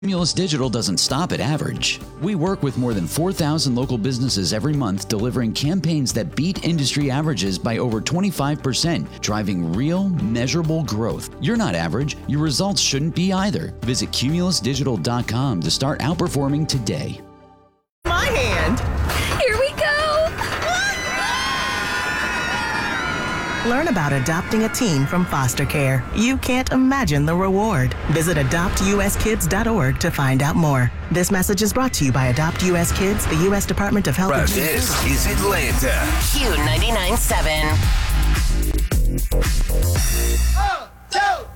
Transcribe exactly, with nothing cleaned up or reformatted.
Cumulus Digital doesn't stop at average. We work with more than four thousand local businesses every month, delivering campaigns that beat industry averages by over twenty-five percent, driving real, measurable growth. You're not average. Your results shouldn't be either. Visit cumulus digital dot com to start outperforming today. My hand. Here we go. Learn about adopting a teen from foster care. You can't imagine the reward. Visit adopt u s kids dot org to find out more. This message is brought to you by Adopt U S Kids, the U S Department of Health. Right, this is Atlanta. Q ninety-nine point seven. One, two.